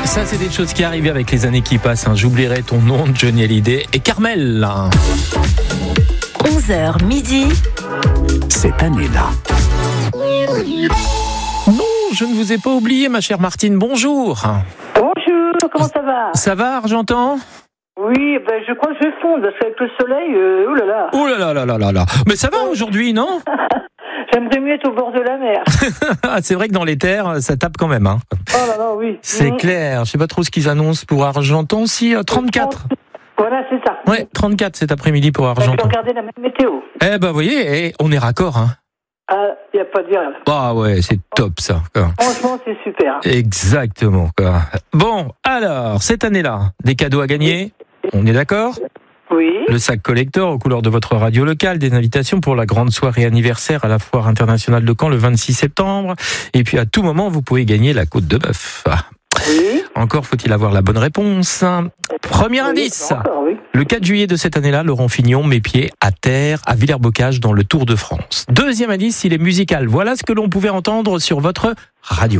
Ça, c'est des choses qui arrivent avec les années qui passent. J'oublierai ton nom, Johnny Hallyday et Carmel. 11h midi. Cette année-là. Non, je ne vous ai pas oublié, ma chère Martine. Bonjour. Bonjour, comment ça va? Ça va, Argentan? Oui, je crois que je fonde, parce qu'avec le soleil, oh là là. Oh là là là là là là. Mais ça va aujourd'hui, non? J'aimerais mieux être au bord de la mer. C'est vrai que dans les terres, ça tape quand même. Oh là là, oui. C'est clair. Je sais pas trop ce qu'ils annoncent pour Argentan. Si, 34. Voilà, c'est ça. Ouais, 34 cet après-midi pour Je vais Argentan. regarder la même météo. Eh ben, vous voyez, on est raccord. Ah, il n'y a pas de dire. Ah ouais, c'est top ça. Franchement, c'est super. Exactement. Bon, alors, cette année-là, des cadeaux à gagner. On est d'accord? Oui. Le sac collector aux couleurs de votre radio locale, des invitations pour la grande soirée anniversaire à la Foire internationale de Caen le 26 septembre. Et puis à tout moment, vous pouvez gagner la côte de bœuf. Oui. Encore faut-il avoir la bonne réponse. Premier indice. Encore, oui. Le 4 juillet de cette année-là, Laurent Fignon met pied à terre à Villers-Bocage dans le Tour de France. Deuxième indice, il est musical. Voilà ce que l'on pouvait entendre sur votre radio.